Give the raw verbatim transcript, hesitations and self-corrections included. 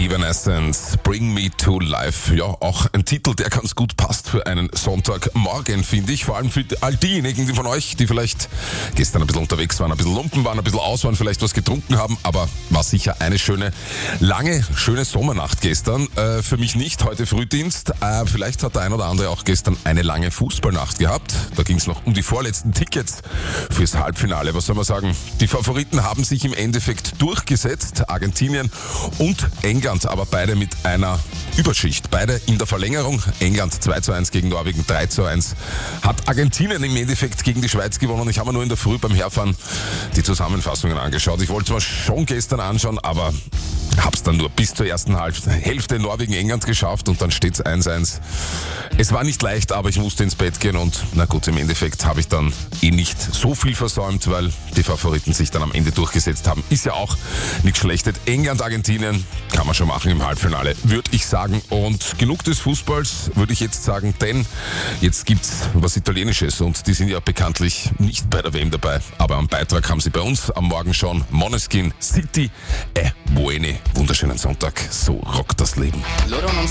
Evanescence, Bring Me to Life. Ja, auch ein Titel, der ganz gut passt für einen Sonntagmorgen, finde ich. Vor allem für all diejenigen von euch, die vielleicht gestern ein bisschen unterwegs waren, ein bisschen lumpen waren, ein bisschen aus waren, vielleicht was getrunken haben. Aber war sicher eine schöne, lange, schöne Sommernacht gestern. Äh, für mich nicht, heute Frühdienst. Äh, vielleicht hat der ein oder andere auch gestern eine lange Fußballnacht gehabt. Da ging es noch um die vorletzten Tickets fürs Halbfinale. Was soll man sagen? Die Favoriten haben sich im Endeffekt durchgesetzt. Argentinien und England, aber beide mit einer Überschicht. Beide in der Verlängerung. England zwei zu eins gegen Norwegen, drei zu eins. Hat Argentinien im Endeffekt gegen die Schweiz gewonnen. Ich habe mir nur in der Früh beim Herfahren die Zusammenfassungen angeschaut. Ich wollte es mir schon gestern anschauen, aber hab's dann nur bis zur ersten Hälfte Norwegen-England geschafft und dann steht's eins eins. Es war nicht leicht, aber ich musste ins Bett gehen und na gut, im Endeffekt habe ich dann eh nicht so viel versäumt, weil die Favoriten sich dann am Ende durchgesetzt haben. Ist ja auch nichts Schlechtes. England, Argentinien kann man schon machen im Halbfinale, würde ich sagen. Und genug des Fußballs, würde ich jetzt sagen, denn jetzt gibt's was Italienisches und die sind ja bekanntlich nicht bei der W M dabei, aber am Beitrag haben sie bei uns am Morgen schon Måneskin, City e Buene. Wunderschönen Sonntag, so rockt das Leben. Loro non